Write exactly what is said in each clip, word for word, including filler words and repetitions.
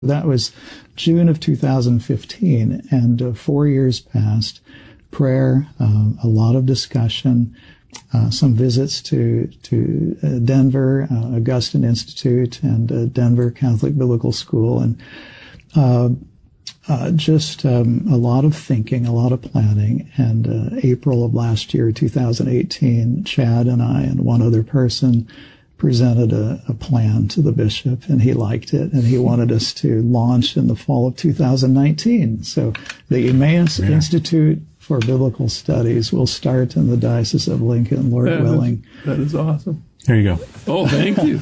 That was June of two thousand fifteen, and uh, four years passed. Prayer, uh, a lot of discussion, uh, some visits to to uh, Denver, uh, Augustine Institute, and uh, Denver Catholic Biblical School, and uh, uh, just um, a lot of thinking, a lot of planning. And uh, April of last year, two thousand eighteen, Chad and I and one other person presented a, a plan to the bishop, and he liked it, and he wanted us to launch in the fall of two thousand nineteen. So the Emmaus yeah. Institute for Biblical Studies will start in the Diocese of Lincoln, Lord that willing. Is, that is awesome. There you go. Oh, thank you.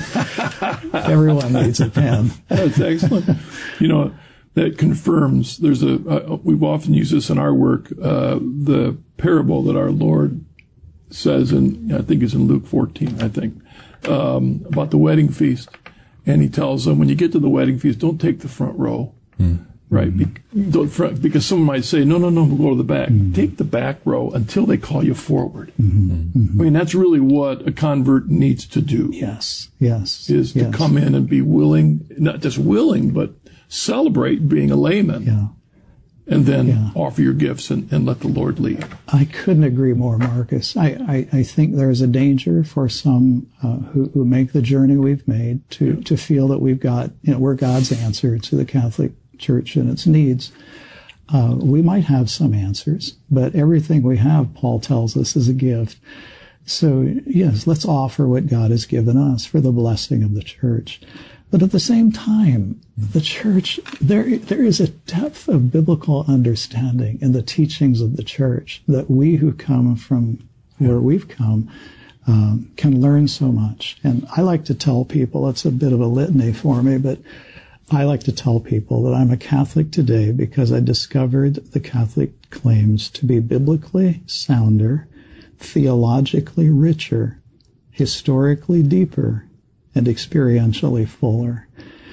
Everyone needs a pen. That's excellent. You know, that confirms, there's a, uh, we've often used this in our work, uh, the parable that our Lord says in, I think it's in Luke fourteen, I think, um, about the wedding feast. And he tells them, when you get to the wedding feast, don't take the front row, mm. right? Mm-hmm. Be, don't front, because someone might say, no, no, no, we'll go to the back. Mm-hmm. Take the back row until they call you forward. Mm-hmm. Mm-hmm. I mean, that's really what a convert needs to do. Yes, yes. Is yes. to come in and be willing, not just willing, but celebrate being a layman. Yeah. And then yeah. offer your gifts and, and let the Lord lead. I couldn't agree more, Marcus. I, I, I think there's a danger for some uh, who, who make the journey we've made to, yeah. to feel that we've got, you know, we're God's answer to the Catholic Church and its needs. Uh, we might have some answers, but everything we have, Paul tells us, is a gift. So, yes, let's offer what God has given us for the blessing of the Church. But at the same time, the Church, there there is a depth of biblical understanding in the teachings of the Church that we who come from where we've come um, can learn so much. And I like to tell people, it's a bit of a litany for me, but I like to tell people that I'm a Catholic today because I discovered the Catholic claims to be biblically sounder, theologically richer, historically deeper, and experientially fuller.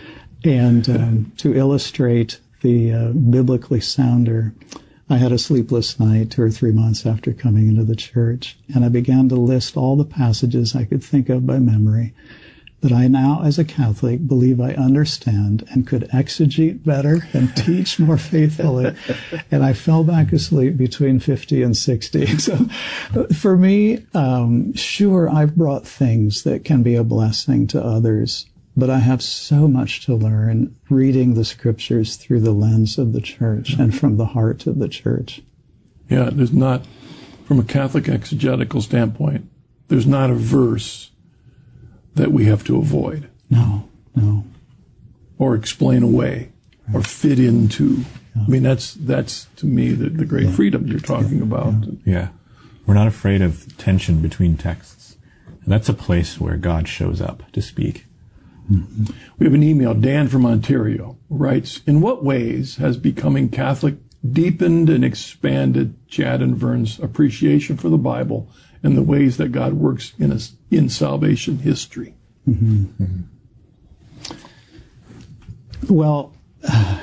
And um, to illustrate the uh, biblically sounder, I had a sleepless night two or three months after coming into the Church, and I began to list all the passages I could think of by memory that I now, as a Catholic, believe I understand and could exegete better and teach more faithfully. And I fell back asleep between fifty and sixty. So for me, um, sure, I've brought things that can be a blessing to others, but I have so much to learn reading the Scriptures through the lens of the Church and from the heart of the Church. Yeah, there's not, from a Catholic exegetical standpoint, there's not a verse that we have to avoid. No, no. Or explain away, right. or fit into. Yeah. I mean, that's, that's to me, the, the great yeah. freedom you're talking yeah. about. Yeah. yeah. We're not afraid of tension between texts. And that's a place where God shows up to speak. Mm-hmm. We have an email. Dan from Ontario writes, in what ways has becoming Catholic deepened and expanded Chad and Vern's appreciation for the Bible and the ways that God works in us in salvation history? Mm-hmm. Mm-hmm. Well, uh,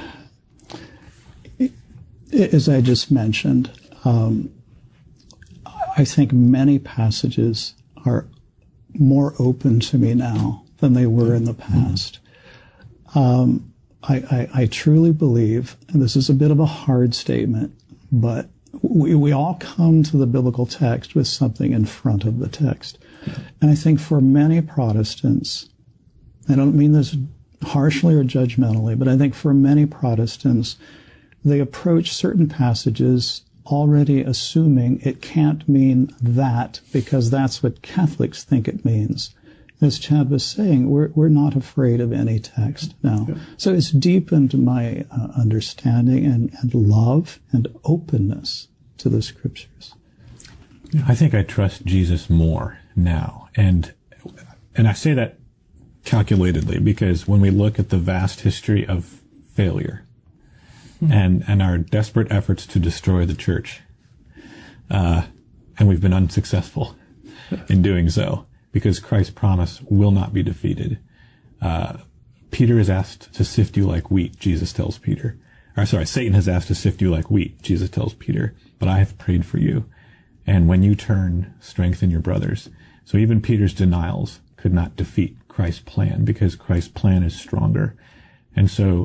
as I just mentioned, um, I think many passages are more open to me now than they were in the past. Um, I, I, I truly believe, and this is a bit of a hard statement, but we, we all come to the biblical text with something in front of the text. And I think for many Protestants, I don't mean this harshly or judgmentally, but I think for many Protestants, they approach certain passages already assuming it can't mean that because that's what Catholics think it means. As Chad was saying, we're we're not afraid of any text now. Yeah. So it's deepened my uh, understanding and, and love and openness to the Scriptures. Yeah. I think I trust Jesus more now. And and I say that calculatedly because when we look at the vast history of failure mm-hmm. and, and our desperate efforts to destroy the Church, uh, and we've been unsuccessful in doing so, because Christ's promise will not be defeated. Uh, Peter is asked to sift you like wheat, Jesus tells Peter. Or sorry, Satan has asked to sift you like wheat, Jesus tells Peter. But I have prayed for you. And when you turn, strengthen your brothers. So even Peter's denials could not defeat Christ's plan because Christ's plan is stronger. And so